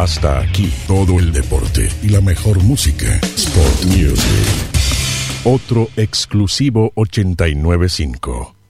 Hasta aquí, todo el deporte y la mejor música. Sport Music. Otro exclusivo 89.5.